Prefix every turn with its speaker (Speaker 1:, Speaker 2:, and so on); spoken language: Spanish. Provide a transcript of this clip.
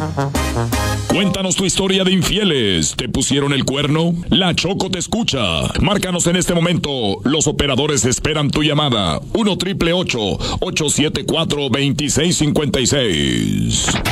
Speaker 1: Cuéntanos tu historia de infieles. ¿Te pusieron el cuerno? La Choco te escucha. Márcanos en este momento. Los operadores esperan tu llamada. 1-888-874-2656.